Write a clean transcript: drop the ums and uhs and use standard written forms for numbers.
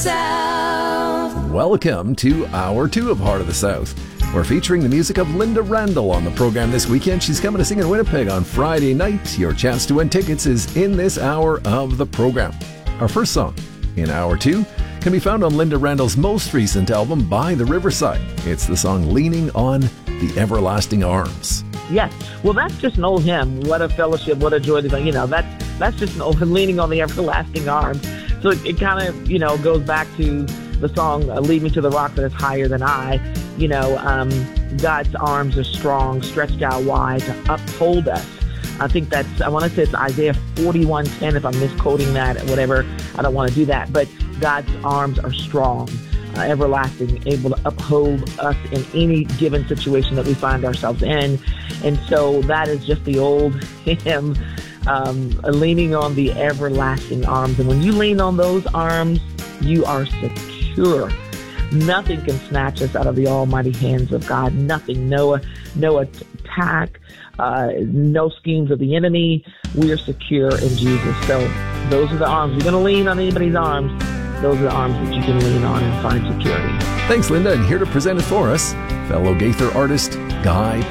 South. Welcome to Hour 2 of Heart of the South. We're featuring the music of Linda Randall on the program this weekend. She's coming to sing in Winnipeg on Friday night. Your chance to win tickets is in this hour of the program. Our first song in Hour 2 can be found on Linda Randall's most recent album, By the Riverside. It's the song Leaning on the Everlasting Arms. Yes. Well, that's just an old hymn. What a fellowship, what a joy. That's just an old Leaning on the Everlasting Arms. So it kind of, goes back to the song, Lead Me to the Rock That Is Higher Than I. God's arms are strong, stretched out wide to uphold us. I think I want to say it's Isaiah 41:10, if I'm misquoting that, whatever. I don't want to do that. But God's arms are strong, everlasting, able to uphold us in any given situation that we find ourselves in. And so that is just the old hymn, leaning on the everlasting arms. And when you lean on those arms, you are secure. Nothing can snatch us out of the almighty hands of God. Nothing, no attack, no schemes of the enemy. We are secure in Jesus. So those are the arms. You're going to lean on anybody's arms. Those are the arms that you can lean on and find security. Thanks, Linda. And here to present it for us, fellow Gaither artist Guy